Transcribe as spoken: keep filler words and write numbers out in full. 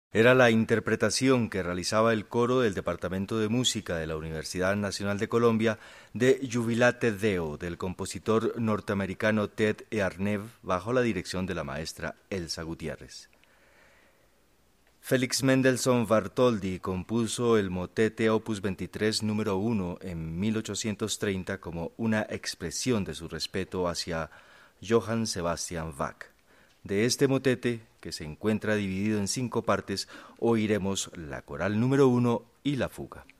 Era la interpretación que realizaba el coro del Departamento de Música de la Universidad Nacional de Colombia de Jubilate Deo del compositor norteamericano Ted Earneve bajo la dirección de la maestra Elsa Gutiérrez. Félix Mendelssohn Bartholdy compuso el motete opus veintitrés número uno en mil ochocientos treinta como una expresión de su respeto hacia Johann Sebastian Bach. De este motete, que se encuentra dividido en cinco partes, oiremos la coral número uno y la fuga.